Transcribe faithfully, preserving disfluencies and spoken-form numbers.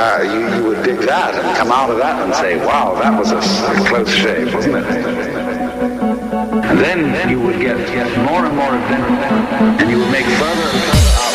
uh, you, you would dig that and come out of that and say, wow, that was a, a close shave, wasn't it? And then, then you would get, get more and more adventurous, and you would make further and